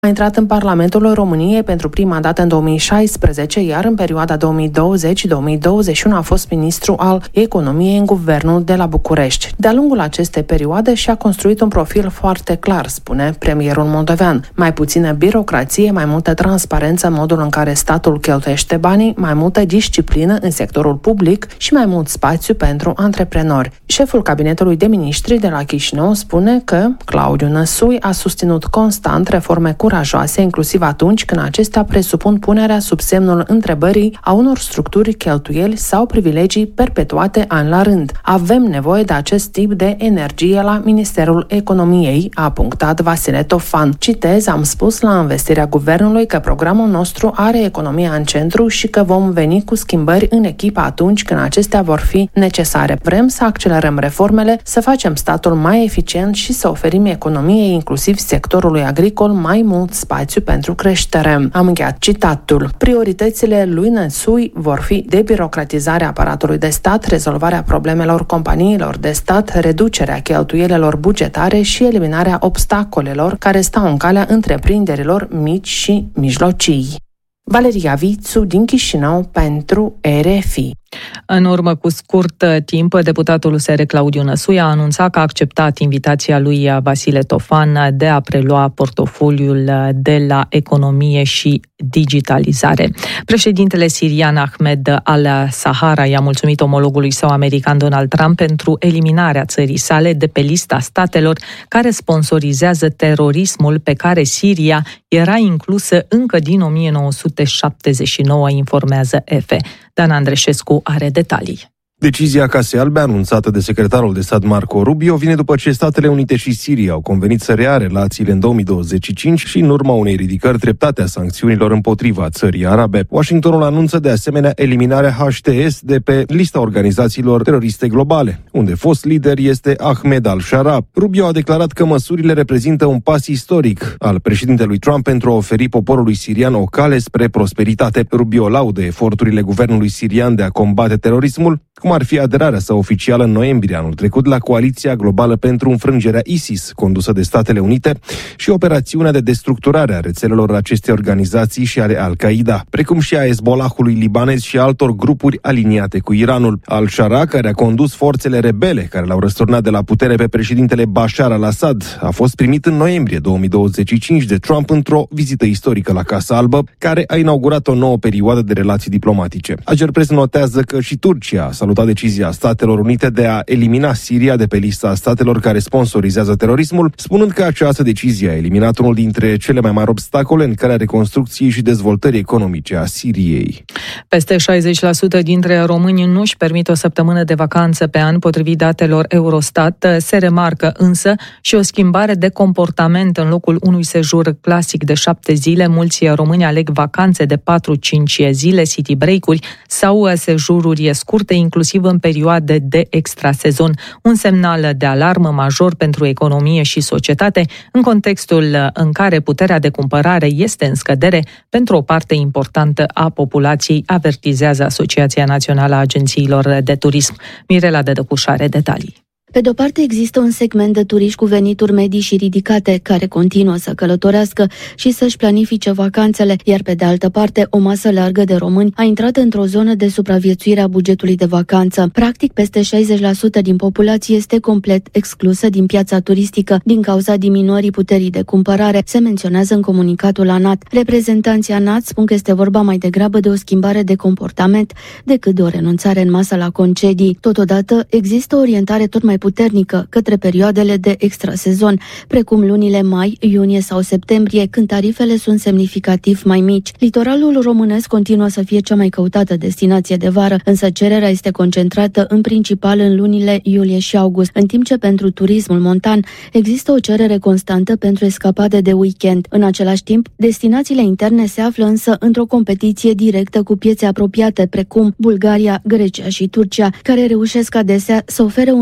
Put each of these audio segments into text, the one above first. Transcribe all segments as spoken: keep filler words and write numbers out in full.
A intrat în Parlamentul României pentru prima dată în două mii șaisprezece, iar în perioada două mii douăzeci - două mii douăzeci și unu a fost ministru al economiei în guvernul de la București. De-a lungul acestei perioade și-a construit un profil foarte clar, spune premierul moldovean. Mai puțină birocrație, mai multă transparență în modul în care statul cheltuiește banii, mai multă disciplină în sectorul public și mai mult spațiu pentru antreprenori. Șeful cabinetului de miniștri de la Chișinău spune că Claudiu Năsui a susținut constant reforme curajoase, inclusiv atunci când acestea presupun punerea sub semnul întrebării a unor structuri, cheltuieli sau privilegii perpetuate an la rând. Avem nevoie de acest tip de energie la Ministerul Economiei, a punctat Vasile Tofan. Citez, am spus la investirea guvernului că programul nostru are economia în centru și că vom veni cu schimbări în echipă atunci când acestea vor fi necesare. Vrem să accelerăm reformele, să facem statul mai eficient și să oferim economiei, inclusiv sectorului agricol, mai mult spațiu pentru creștere. Am încheiat citatul. Prioritățile lui Năsui vor fi debirocratizarea aparatului de stat, rezolvarea problemelor companiilor de stat, reducerea cheltuielilor bugetare și eliminarea obstacolelor care stau în calea întreprinderilor mici și mijlocii. Valeria Vițu din Chișinău pentru R F I. În urmă cu scurt timp, deputatul U S R Claudiu Năsui a anunțat că a acceptat invitația lui Vasile Tofan de a prelua portofoliul de la economie și digitalizare. Președintele sirian Ahmed al-Sahara i-a mulțumit omologului său american Donald Trump pentru eliminarea țării sale de pe lista statelor care sponsorizează terorismul pe care Siria era inclusă încă din o mie nouă sute șaptezeci și nouă, informează E F E. Dan Andreșescu are detalii. Decizia Casei Albe, anunțată de secretarul de stat Marco Rubio, vine după ce Statele Unite și Siria au convenit să reia relațiile în două mii douăzeci și cinci și în urma unei ridicări treptate a sancțiunilor împotriva țării arabe. Washingtonul anunță de asemenea eliminarea H T S de pe lista organizațiilor teroriste globale, unde fost lider este Ahmed al-Shara. Rubio a declarat că măsurile reprezintă un pas istoric al președintelui Trump pentru a oferi poporului sirian o cale spre prosperitate. Rubio laudă eforturile guvernului sirian de a combate terorismul, cum ar fi aderarea sa oficială în noiembrie anul trecut la Coaliția Globală pentru înfrângerea ISIS, condusă de Statele Unite, și operațiunea de destructurare a rețelelor acestei organizații și ale Al-Qaeda, precum și a Hezbollahului libanez și altor grupuri aliniate cu Iranul. Al-Shara, care a condus forțele rebele care l-au răsturnat de la putere pe președintele Bashar al-Assad, a fost primit în noiembrie două mii douăzeci și cinci de Trump într-o vizită istorică la Casa Albă, care a inaugurat o nouă perioadă de relații diplomatice. Agerpres notează că și Turcia a salutat decizia Statelor Unite de a elimina Siria de pe lista statelor care sponsorizează terorismul, spunând că această decizie a eliminat unul dintre cele mai mari obstacole în calea reconstrucției și dezvoltării economice a Siriei. Peste șaizeci la sută dintre români nu își permit o săptămână de vacanță pe an, potrivit datelor Eurostat. Se remarcă însă și o schimbare de comportament. În locul unui sejur clasic de șapte zile, mulți români aleg vacanțe de patru-cinci zile, city break-uri sau sejururi scurte, inclusiv în perioade de extrasezon. Un semnal de alarmă major pentru economie și societate, în contextul în care puterea de cumpărare este în scădere pentru o parte importantă a populației, avertizează Asociația Națională a Agențiilor de Turism. Mirela Dădăcuș are detalii. Pe de-o parte există un segment de turiști cu venituri medii și ridicate, care continuă să călătorească și să-și planifice vacanțele, iar pe de altă parte o masă largă de români a intrat într-o zonă de supraviețuire a bugetului de vacanță. Practic, peste șaizeci la sută din populație este complet exclusă din piața turistică din cauza diminuării puterii de cumpărare, se menționează în comunicatul ANAT. Reprezentanții ANAT spun că este vorba mai degrabă de o schimbare de comportament decât de o renunțare în masă la concedii. Totodată, există o orientare tot mai puternică către perioadele de extrasezon, precum lunile mai, iunie sau septembrie, când tarifele sunt semnificativ mai mici. Litoralul românesc continuă să fie cea mai căutată destinație de vară, însă cererea este concentrată în principal în lunile iulie și august, în timp ce pentru turismul montan există o cerere constantă pentru escapade de weekend. În același timp, destinațiile interne se află însă într-o competiție directă cu piețe apropiate, precum Bulgaria, Grecia și Turcia, care reușesc adesea să ofere un raport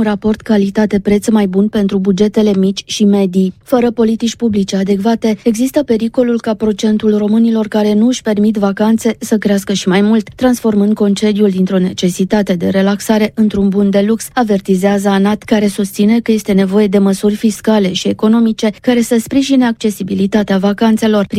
calitate-preț mai bun pentru bugetele mici și medii. Fără politici publice adecvate, există pericolul ca procentul românilor care nu își permit vacanțe să crească și mai mult, transformând concediul dintr-o necesitate de relaxare într-un bun de lux, avertizează ANAT, care susține că este nevoie de măsuri fiscale și economice care să sprijine accesibilitatea vacanțelor.